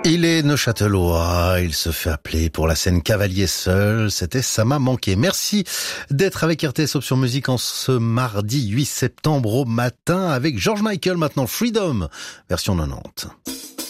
Il est neuchâtelois, il se fait appeler pour la scène Cavalier seul, c'était Ça m'a manqué. Merci d'être avec RTS Option Musique en ce mardi 8 septembre au matin avec George Michael maintenant, Freedom, version 90.